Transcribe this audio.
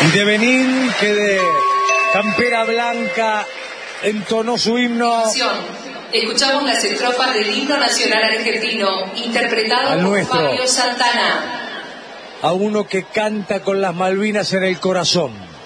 Y de Benín, que de campera blanca entonó su himno. Escuchamos las estrofas del himno nacional argentino, interpretado por Fabio Santana. A uno que canta con las Malvinas en el corazón.